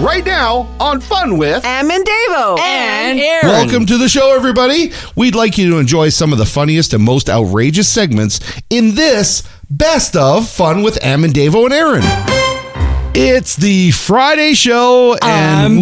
right now on Fun with Am and Davo. And Aaron. Welcome to the show, everybody. We'd like you to enjoy some of the funniest and most outrageous segments in this Best of Fun with Am and Davo and Aaron. It's the Friday show, and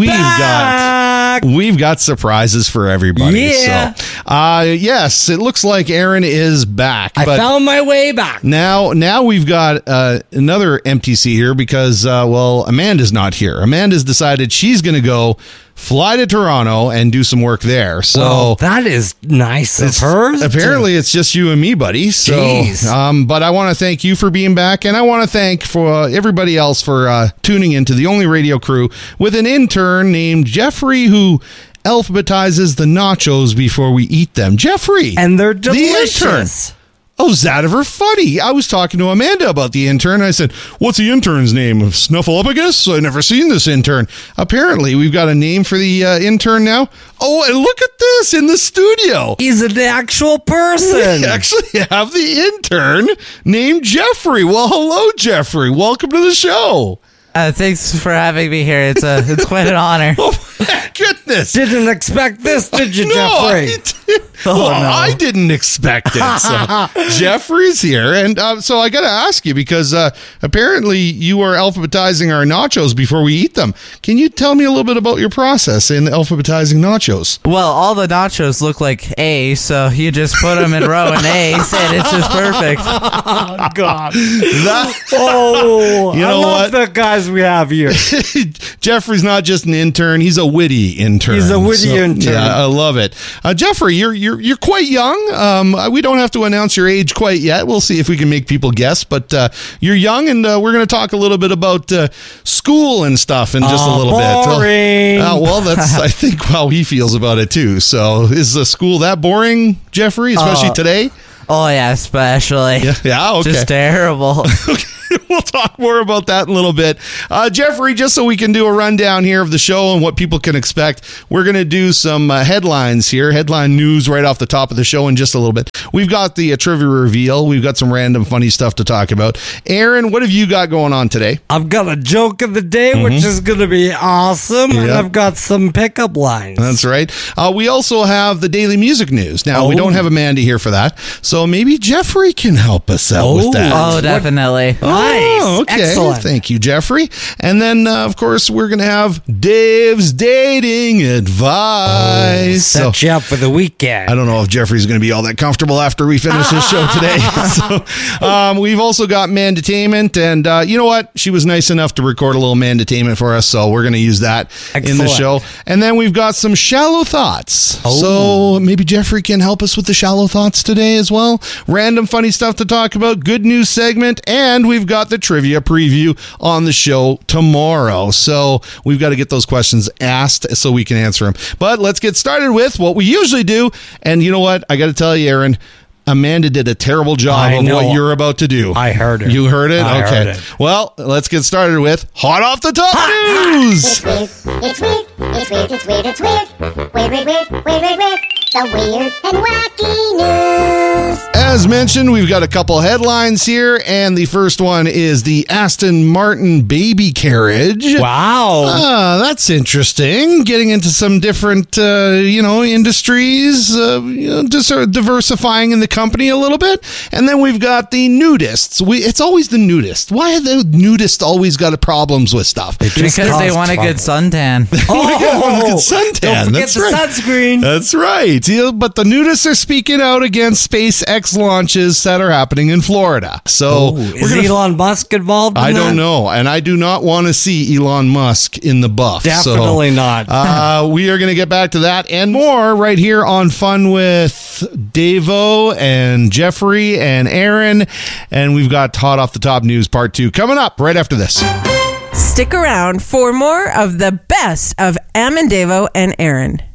we've got surprises for everybody. Yeah. So, yes, it looks like Aaron is back. I found my way back. Now we've got another empty seat here because, Amanda's not here. Amanda's decided she's going to go fly to Toronto and do some work there. So well, that is nice of her. Apparently, it's just you and me, buddy. So, jeez. But I want to thank you for being back, and I want to thank for everybody else for tuning into the only radio crew with an intern named Jeffrey who alphabetizes the nachos before we eat them. Jeffrey, and they're delicious. Oh, is that ever funny? I was talking to Amanda about the intern. I said, what's the intern's name? Snuffleupagus? I've never seen this intern. Apparently, we've got a name for the intern now. Oh, and look at this in the studio. He's an actual person. We actually have the intern named Jeffrey. Well, hello, Jeffrey. Welcome to the show. Thanks for having me here. It's quite an honor. Oh, my goodness. Didn't expect this, did you, Jeffrey? I didn't expect it. So, Jeffrey's here. And so I got to ask you, because apparently you are alphabetizing our nachos before we eat them. Can you tell me a little bit about your process in alphabetizing nachos? Well, all the nachos look like A, so you just put them in row and A's, and it's just perfect. Oh, God. You know I love what? the guys we have here. Jeffrey's not just an intern; he's a witty intern. He's a witty intern. Yeah, I love it. Jeffrey, you're quite young. We don't have to announce your age quite yet. We'll see if we can make people guess. But you're young, and we're going to talk a little bit about school and stuff in just a little bit. Boring. Well, that's I think how he feels about it too. So, is school that boring, Jeffrey? Especially today? Oh yeah, especially. Yeah. Okay. Just terrible. We'll talk more about that in a little bit. Jeffrey, just so we can do a rundown here of the show and what people can expect, we're going to do some headlines here, headline news right off the top of the show in just a little bit. We've got the trivia reveal. We've got some random funny stuff to talk about. Aaron, what have you got going on today? I've got a joke of the day, which is going to be awesome, and I've got some pickup lines. That's right. We also have the daily music news. Now, we don't have Amanda here for that, so maybe Jeffrey can help us out with that. Oh, definitely. Nice. Oh, okay. Excellent. Thank you, Jeffrey. And then, of course, we're going to have Dave's dating advice. Set you up for the weekend. I don't know if Jeffrey's going to be all that comfortable after we finish this show today. So, we've also got Mandatainment, and you know what? She was nice enough to record a little Mandatainment for us, so we're going to use that in the show. And then we've got some shallow thoughts. So maybe Jeffrey can help us with the shallow thoughts today as well. Random funny stuff to talk about, good news segment, and we've got the trivia preview on the show tomorrow. So we've got to get those questions asked so we can answer them. But let's get started with what we usually do. And you know what? I got to tell you, Aaron, Amanda did a terrible job of what you're about to do. I heard it. You heard it? I okay. heard it. Well, let's get started with Hot Off the Top News. It's weird. The weird and wacky news. As mentioned, we've got a couple headlines here, and the first one is the Aston Martin baby carriage. Wow. That's interesting. Getting into some different, industries, just sort of diversifying in the company a little bit. And then we've got the nudists. It's always the nudists. Why have the nudists always got problems with stuff? Because they want a good suntan. Good suntan. Don't forget That's the right. sunscreen. That's right. Yeah, but the nudists are speaking out against SpaceX launches that are happening in Florida. So is Elon Musk involved in I that? don't know, and I do not want to see Elon Musk in the buff. Definitely not. We are going to get back to that and more right here on Fun with Davo and Jeffrey and Aaron, and we've got Hot Off the Top News Part 2 coming up right after this. Stick around for more of the best of Am and Davo and Aaron.